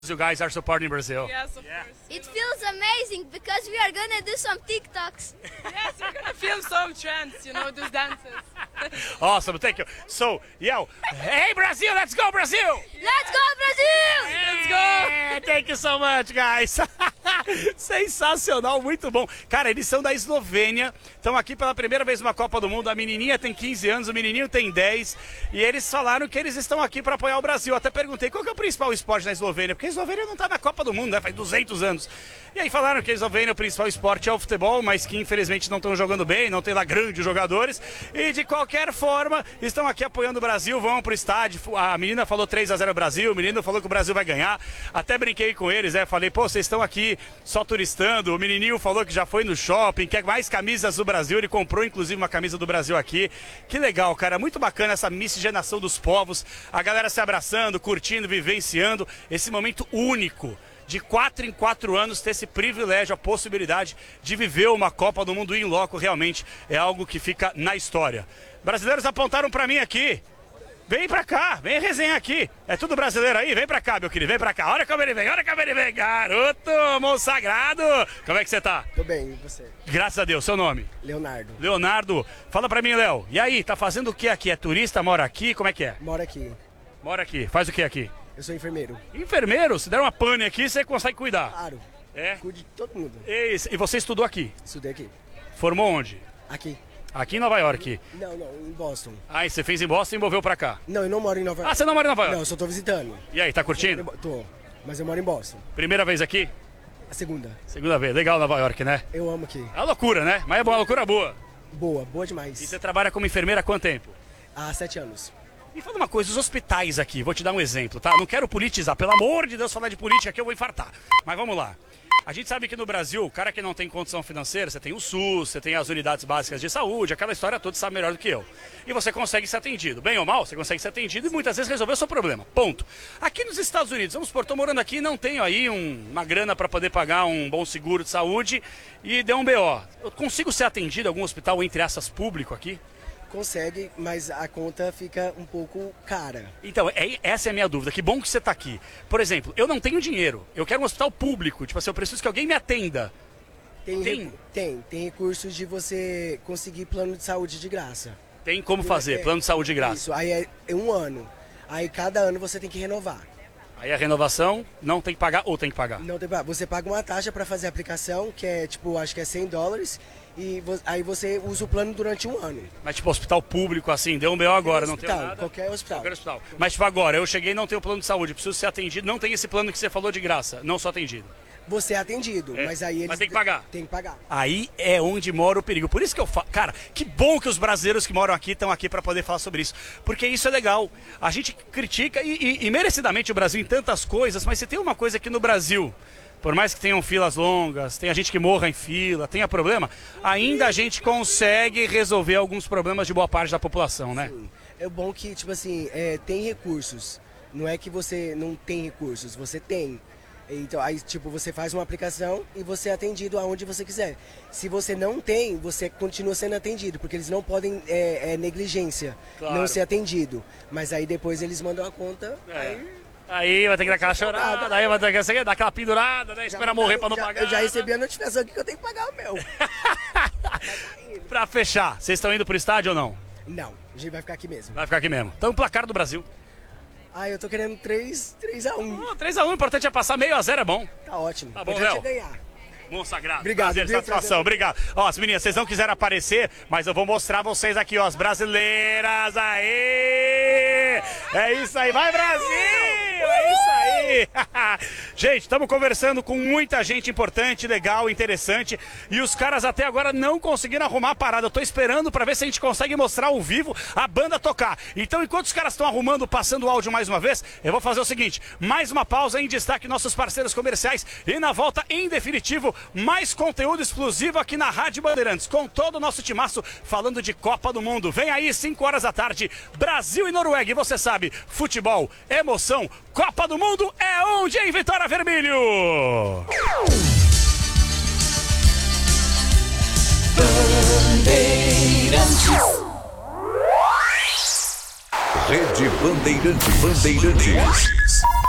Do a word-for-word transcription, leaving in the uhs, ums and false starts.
You guys are supporting Brazil. Yes, of Yeah. course. It feels amazing because we are gonna do some TikToks. Yes, we're gonna film some trends, you know, those dances. Awesome, thank you. So, yo, hey Brazil, let's go Brazil! Let's go, Brazil! Let's go! Yeah, thank you so much, guys. Sensacional, muito bom. Cara, eles são da Eslovênia, estão aqui pela primeira vez numa Copa do Mundo. A menininha tem quinze anos, o menininho tem dez. E eles falaram que eles estão aqui para apoiar o Brasil. Até perguntei qual que é o principal esporte na Eslovênia, porque a Eslovênia não está na Copa do Mundo, né? Faz duzentos anos. E aí falaram que a Eslovênia, o principal esporte é o futebol, mas que infelizmente não estão jogando bem, não tem lá grandes jogadores. E de qualquer forma, estão aqui apoiando o Brasil, vão pro estádio. A menina falou três a zero Brasil, o menino falou que o Brasil vai ganhar. Até brinquei com eles, né? Falei, pô, vocês estão aqui só turistando. O menininho falou que já foi no shopping, quer mais camisas do Brasil. Ele comprou, inclusive, uma camisa do Brasil aqui. Que legal, cara. Muito bacana essa miscigenação dos povos. A galera se abraçando, curtindo, vivenciando esse momento único. De quatro em quatro anos ter esse privilégio, a possibilidade de viver uma Copa do Mundo in loco, realmente é algo que fica na história. Brasileiros apontaram pra mim aqui. Vem pra cá, vem resenhar aqui. É tudo brasileiro aí? Vem pra cá, meu querido, vem pra cá. Olha como ele vem, olha como ele vem. Garoto, monsagrado. Como é que você tá? Tô bem, e você? Graças a Deus, seu nome? Leonardo. Leonardo. Fala pra mim, Léo. E aí, tá fazendo o que aqui? É turista, mora aqui? Como é que é? Moro aqui. Mora aqui. Faz o que aqui? Eu sou enfermeiro. Enfermeiro? Se der uma pane aqui, você consegue cuidar. Claro. É? Cuido de todo mundo. E você estudou aqui? Estudei aqui. Formou onde? Aqui. Aqui em Nova York. Não, não, em Boston. Ah, e você fez em Boston e moveu pra cá. Não, eu não moro em Nova York. Ah, você não mora em Nova York? Não, eu só tô visitando. E aí, tá curtindo? Tô. Mas eu moro em Boston. Primeira vez aqui? A segunda. Segunda vez. Legal Nova York, né? Eu amo aqui. É uma loucura, né? Mas é uma loucura boa. Boa, boa E demais. você trabalha como enfermeira há quanto tempo? Há sete anos. Me fala uma coisa, os hospitais aqui, vou te dar um exemplo, tá? Não quero politizar, pelo amor de Deus, falar de política aqui eu vou infartar. Mas vamos lá. A gente sabe que no Brasil, o cara que não tem condição financeira, você tem o SUS, você tem as unidades básicas de saúde, aquela história toda, sabe melhor do que eu. E você consegue ser atendido. Bem ou mal, você consegue ser atendido e muitas vezes resolver o seu problema. Ponto. Aqui nos Estados Unidos, vamos supor, tô morando aqui e não tenho aí um, uma grana para poder pagar um bom seguro de saúde e deu um B O. Eu consigo ser atendido em algum hospital, entre essas, público aqui? Consegue, mas a conta fica um pouco cara. Então, é, essa é a minha dúvida. Que bom que você está aqui. Por exemplo, eu não tenho dinheiro. Eu quero um hospital público. Tipo assim, eu preciso que alguém me atenda. Tem, Tem? recu- tem, tem recursos de você conseguir plano de saúde de graça. Tem como fazer, É, plano de saúde de graça. Isso, aí é, é um ano. Aí cada ano você tem que renovar. Aí a renovação não tem que pagar ou tem que pagar? Não tem pra- Você paga uma taxa para fazer a aplicação, que é tipo, acho que é cem dólares, e vo- aí você usa o plano durante um ano. Mas tipo, hospital público assim, deu um B O agora, não hospital, tem nada. qualquer hospital. Qualquer hospital. Mas tipo, agora, eu cheguei e não tenho plano de saúde, preciso ser atendido, não tem esse plano que você falou de graça, não sou atendido. Você é atendido, É, mas aí eles... mas tem que pagar. Tem que pagar. Aí é onde mora o perigo. Por isso que eu falo, cara, que bom que os brasileiros que moram aqui estão aqui para poder falar sobre isso. Porque isso é legal. A gente critica e, e, e merecidamente o Brasil em tantas coisas, mas se tem uma coisa aqui no Brasil, por mais que tenham filas longas, tenha gente que morra em fila, tenha problema, ainda a gente consegue resolver alguns problemas de boa parte da população, né? É bom que, tipo assim, é, tem recursos. Não é que você não tem recursos, você tem. Então, aí, tipo, você faz uma aplicação e você é atendido aonde você quiser. Se você não tem, você continua sendo atendido, porque eles não podem, é, é negligência, Claro. não ser atendido. Mas aí depois eles mandam a conta, É. aí... Aí vai ter que dar aquela chorada, aí vai ter que dar aquela pendurada, né? Espera morrer pra não já, pagar. Eu já recebi a notificação aqui que eu tenho que pagar o meu. Pra fechar, vocês estão indo pro estádio ou não? Não, a gente vai ficar aqui mesmo. Vai ficar aqui mesmo. Então, o placar do Brasil. Ah, eu tô querendo três a um. Oh, três a um, o importante é passar, meio a zero é bom. Tá ótimo. Tá bom, Importante Léo. é ganhar. Monsagrado. Obrigado, Prazer, viu? satisfação, Prazer. obrigado. Ó, as meninas, vocês não quiseram aparecer, mas eu vou mostrar vocês aqui, ó, as brasileiras, aê! É isso aí, vai Brasil! É isso aí! Gente, estamos conversando com muita gente importante, legal, interessante, e os caras até agora não conseguiram arrumar a parada. Eu tô esperando pra ver se a gente consegue mostrar ao vivo a banda tocar. Então, enquanto os caras estão arrumando, passando o áudio mais uma vez, eu vou fazer o seguinte, mais uma pausa em destaque nossos parceiros comerciais e na volta, em definitivo, mais conteúdo exclusivo aqui na Rádio Bandeirantes, com todo o nosso timaço falando de Copa do Mundo. Vem aí, cinco horas da tarde, Brasil e Noruega. E você sabe, futebol, emoção, Copa do Mundo é onde em Vitória Vermelho. Bandeirantes. Rede Bandeirantes. Bandeirantes.